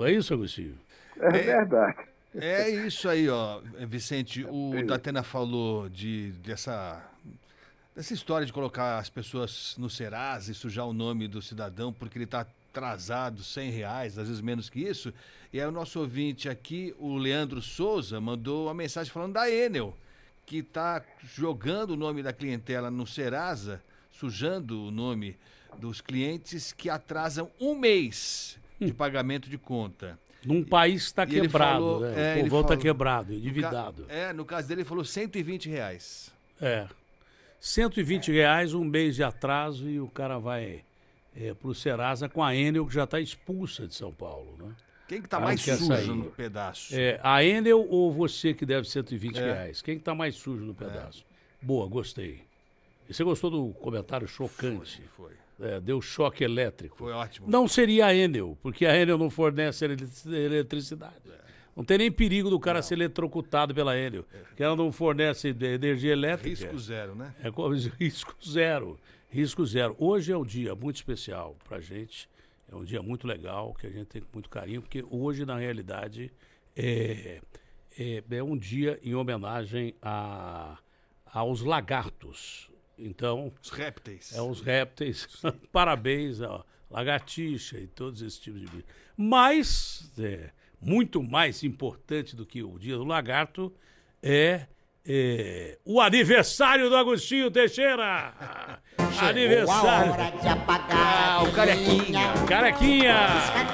Não é isso, Agostinho? É verdade. É isso aí, ó, Vicente. O Datena falou dessa história de colocar as pessoas no Serasa e sujar o nome do cidadão porque ele está atrasado R$100, às vezes menos que isso. E aí o nosso ouvinte aqui, o Leandro Souza, mandou uma mensagem falando da Enel, que está jogando o nome da clientela no Serasa, sujando o nome dos clientes que atrasam um mês de pagamento de conta. Num país que está E ele quebrado, falou- né? ele O povão está falou- quebrado, endividado. No caso dele, ele falou R$120. É. R$120, um mês de atraso e o cara vai pro Serasa com a Enel, que já está expulsa de São Paulo, né? Quem que tá Não mais quer sujo sair. no pedaço? A Enel ou você que deve R$120? Quem que tá mais sujo no pedaço? Boa, gostei. E você gostou do comentário chocante? Foi. Deu choque elétrico. Foi ótimo. Não seria a Enel, porque a Enel não fornece eletricidade. Não tem nem perigo do cara ser eletrocutado pela Enel, que ela não fornece energia elétrica. Risco zero, né? Risco zero. Risco zero. Hoje é um dia muito especial pra gente. É um dia muito legal, que a gente tem com muito carinho, porque hoje, na realidade, é um dia em homenagem aos lagartos. Então, Os répteis. os répteis. Parabéns a lagartixa e todos esses tipos de bichos. Mas, muito mais importante do que o dia do lagarto é o aniversário do Agostinho Teixeira. Aniversário. A hora de apagar o carequinha. Carequinha.